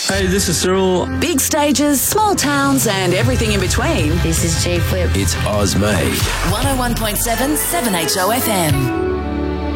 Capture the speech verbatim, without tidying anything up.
Hey, this is Cyril. Big stages, small towns, and everything in between. This is J Flip. It's Oz Made. one oh one point seven, seven H O F M.